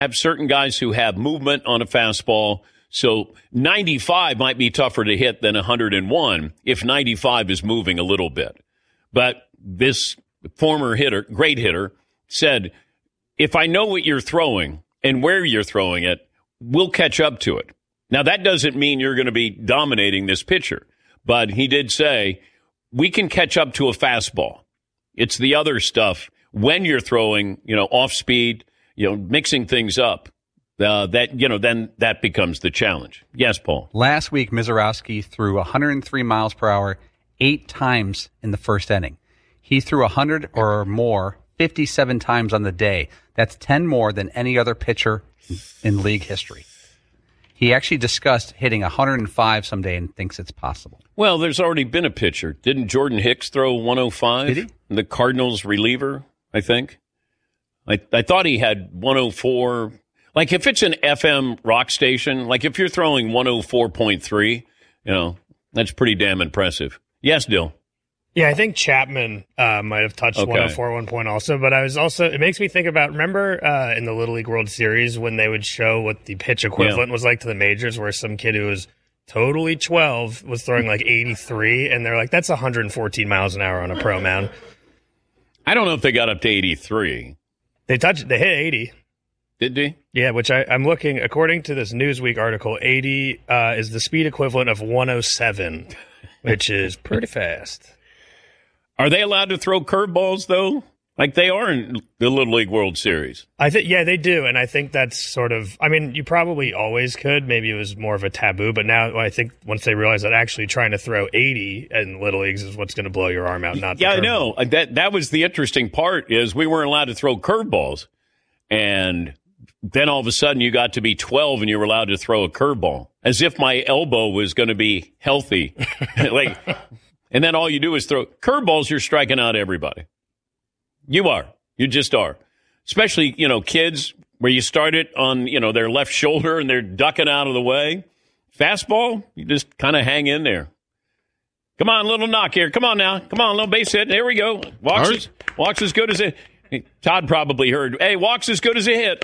have certain guys who have movement on a fastball. So 95 might be tougher to hit than 101 if 95 is moving a little bit. But this former hitter, great hitter, said, if I know what you're throwing and where you're throwing it, we'll catch up to it. Now, that doesn't mean you're going to be dominating this pitcher. But he did say, we can catch up to a fastball. It's the other stuff when you're throwing, off speed, mixing things up. Then that becomes the challenge. Yes, Paul. Last week, Mizorowski threw 103 miles per hour 8 times in the first inning. He threw 100 or more 57 times on the day. That's 10 more than any other pitcher in league history. He actually discussed hitting 105 someday and thinks it's possible. Well, there's already been a pitcher. Didn't Jordan Hicks throw 105? Did he? The Cardinals reliever, I think. I thought he had 104. Like, if it's an FM rock station, like if you're throwing 104.3, that's pretty damn impressive. Yes, Dill. Yeah, I think Chapman might have touched 104 at one point also, but it makes me think about, remember in the Little League World Series when they would show what the pitch equivalent was like to the majors, where some kid who was totally 12 was throwing like 83, and they're like, that's 114 miles an hour on a pro mound. I don't know if they got up to 83. They hit 80. Did they? Yeah, which I'm looking, according to this Newsweek article, 80 is the speed equivalent of 107, which is pretty fast. Are they allowed to throw curveballs, though? Like they are in the Little League World Series. I think, yeah, they do. And I think that's sort of, you probably always could. Maybe it was more of a taboo. But now I think once they realize that actually trying to throw 80 in Little Leagues is what's going to blow your arm out, not the I know. That was the interesting part, is we weren't allowed to throw curveballs. And then all of a sudden you got to be 12 and you were allowed to throw a curveball, as if my elbow was going to be healthy. And then all you do is throw curveballs. You're striking out everybody. You are. You just are. Especially, kids where you start it on, their left shoulder and they're ducking out of the way. Fastball, you just kind of hang in there. Come on, little knock here. Come on now. Come on, little base hit. There we go. Walks as good as it. Todd probably heard, hey, walks as good as a hit.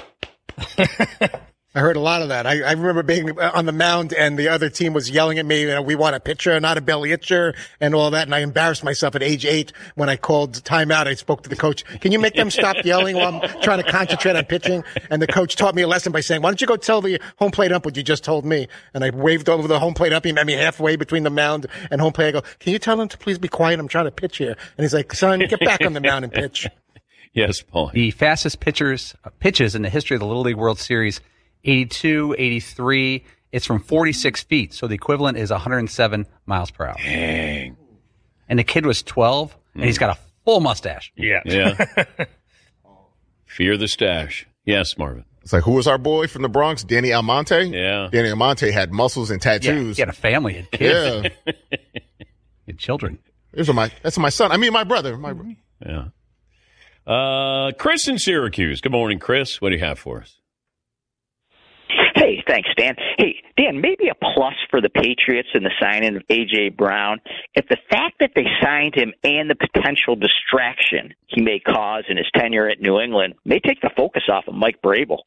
I heard a lot of that. I remember being on the mound and the other team was yelling at me, we want a pitcher, not a belly itcher, and all that. And I embarrassed myself at age 8 when I called timeout. I spoke to the coach. Can you make them stop yelling while I'm trying to concentrate on pitching? And the coach taught me a lesson by saying, why don't you go tell the home plate ump what you just told me? And I waved over the home plate ump. He met me halfway between the mound and home plate. I go, can you tell him to please be quiet? I'm trying to pitch here. And he's like, son, get back on the mound and pitch. Yes, Paul. The fastest pitches in the history of the Little League World Series, 82, 83. It's from 46 feet, so the equivalent is 107 miles per hour. Dang. And the kid was 12, and he's got a full mustache. Yeah. Fear the stash. Yes, Marvin. It's like, who was our boy from the Bronx? Danny Almonte? Yeah. Danny Almonte had muscles and tattoos. Yeah, he had a family and kids. Yeah. And children. That's my son. I mean, my brother. Yeah. Chris in Syracuse. Good morning, Chris. What do you have for us? Hey, thanks, Dan. Hey, Dan, maybe a plus for the Patriots in the signing of A.J. Brown. If the fact that they signed him and the potential distraction he may cause in his tenure at New England may take the focus off of Mike Vrabel.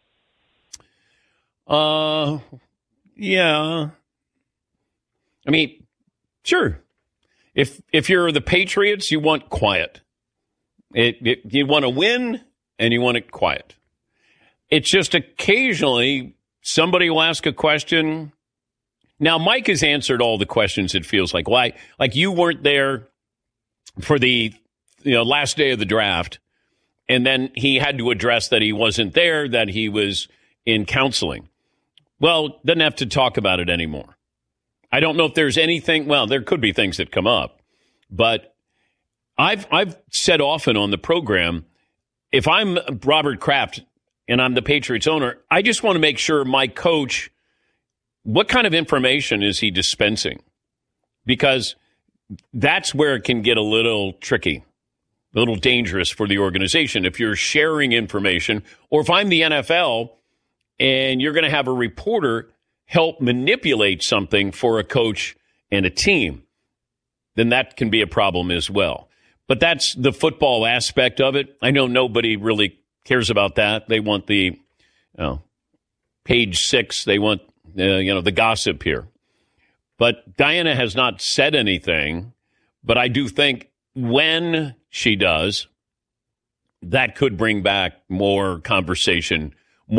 Yeah. I mean, sure. If you're the Patriots, you want quiet. You want to win, and you want it quiet. It's just occasionally somebody will ask a question. Now, Mike has answered all the questions, it feels like. Why? Like, you weren't there for the last day of the draft, and then he had to address that he wasn't there, that he was in counseling. Well, doesn't have to talk about it anymore. I don't know if there's anything. Well, there could be things that come up, but I've said often on the program, if I'm Robert Kraft and I'm the Patriots owner, I just want to make sure my coach, what kind of information is he dispensing? Because that's where it can get a little tricky, a little dangerous for the organization. If you're sharing information, or if I'm the NFL and you're going to have a reporter help manipulate something for a coach and a team, then that can be a problem as well. But that's the football aspect of it. I know nobody really cares about that. They want the Page 6, they want, the gossip here. But Diana has not said anything, but I do think when she does, that could bring back more conversation,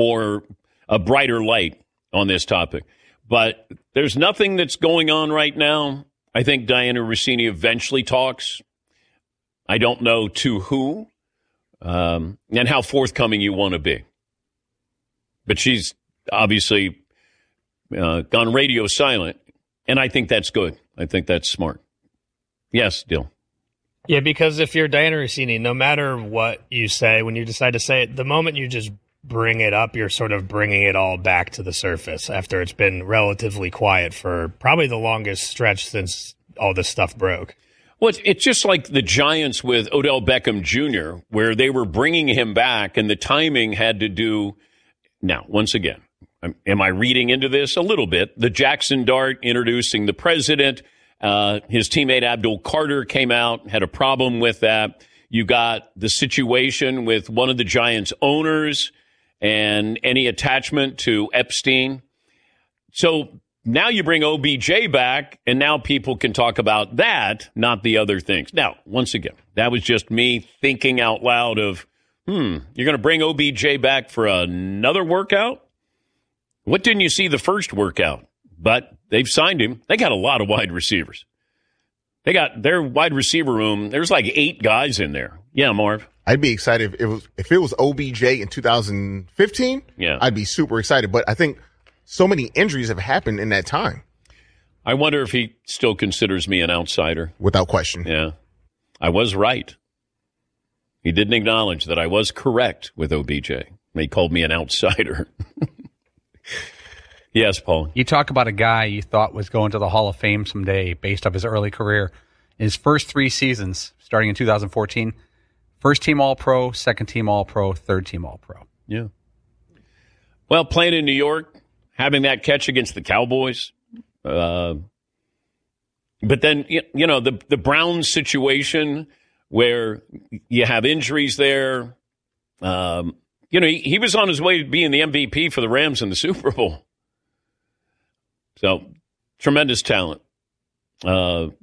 a brighter light on this topic. But there's nothing that's going on right now. I think Diana Russini eventually talks. I don't know to who and how forthcoming you want to be. But she's obviously gone radio silent, and I think that's good. I think that's smart. Yes, Dill. Yeah, because if you're Diana Russini, no matter what you say, when you decide to say it, the moment you just bring it up, you're sort of bringing it all back to the surface after it's been relatively quiet for probably the longest stretch since all this stuff broke. Well, it's just like the Giants with Odell Beckham Jr., where they were bringing him back, and the timing had to do. Now, once again, am I reading into this a little bit? The Jackson Dart introducing the president. His teammate Abdul Carter came out, had a problem with that. You got the situation with one of the Giants' owners and any attachment to Epstein. So now you bring OBJ back, and now people can talk about that, not the other things. Now, once again, that was just me thinking out loud of, you're going to bring OBJ back for another workout? What didn't you see the first workout? But they've signed him. They got a lot of wide receivers. They got their wide receiver room. There's like 8 guys in there. Yeah, Marv. I'd be excited if it was OBJ in 2015. Yeah, I'd be super excited. But I think so many injuries have happened in that time. I wonder if he still considers me an outsider. Without question. Yeah, I was right. He didn't acknowledge that I was correct with OBJ. He called me an outsider. Yes, Paul. You talk about a guy you thought was going to the Hall of Fame someday based off his early career. In his first 3 seasons, starting in 2014, first team All-Pro, second team All-Pro, third team All-Pro. Yeah. Well, playing in New York, having that catch against the Cowboys. But then, the Browns situation where you have injuries there. He was on his way to being the MVP for the Rams in the Super Bowl. So, tremendous talent. You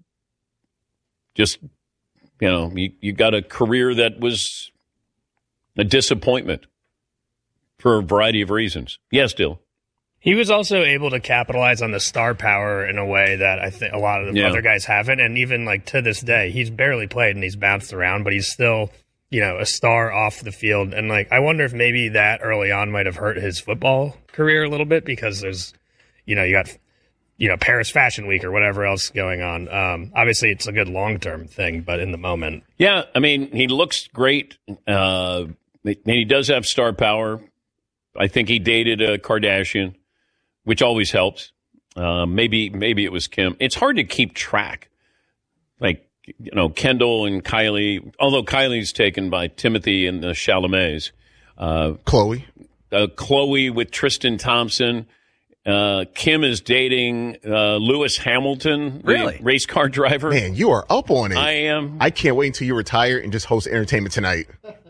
got a career that was a disappointment for a variety of reasons. Yes, Dill. He was also able to capitalize on the star power in a way that I think a lot of the other guys haven't. And even to this day, he's barely played and he's bounced around, but he's still, a star off the field. And I wonder if maybe that early on might have hurt his football career a little bit because there's, you got, Paris Fashion Week or whatever else going on. Obviously, it's a good long-term thing, but in the moment. Yeah, I mean, he looks great. And he does have star power. I think he dated a Kardashian, which always helps. Maybe it was Kim. It's hard to keep track. Kendall and Kylie, although Kylie's taken by Timothy and the Chalamets. Chloe with Tristan Thompson. Kim is dating Lewis Hamilton, really? Race car driver. Man, you are up on it. I am. I can't wait until you retire and just host Entertainment Tonight.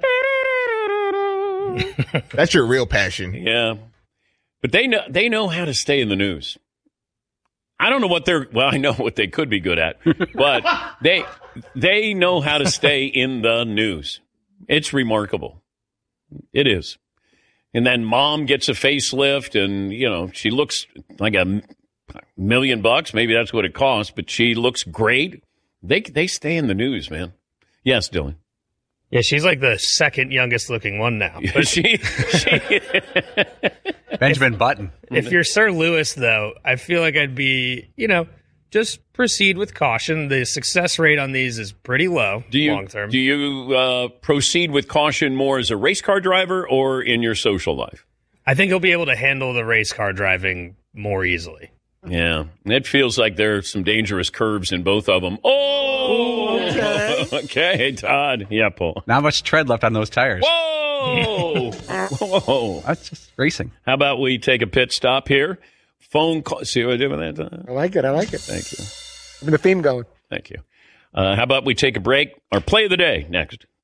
That's your real passion. Yeah. But they know how to stay in the news. I don't know I know what they could be good at, but they know how to stay in the news. It's remarkable. It is. And then mom gets a facelift and, she looks like $1 million. Maybe that's what it costs, but she looks great. They stay in the news, man. Yes, Dylan. Yeah, she's like the second youngest looking one now. But she Benjamin Button. If you're Sir Lewis, though, I feel like I'd be, just proceed with caution. The success rate on these is pretty low long term. Do you proceed with caution more as a race car driver or in your social life? I think he'll be able to handle the race car driving more easily. Yeah, it feels like there are some dangerous curves in both of them. Oh, okay, Todd. Yeah, Paul. Not much tread left on those tires. Whoa! Whoa! That's just racing. How about we take a pit stop here? Phone call. See what I did with that, Todd? I like it. Thank you. The theme going. Thank you. How about we take a break? Our play of the day next.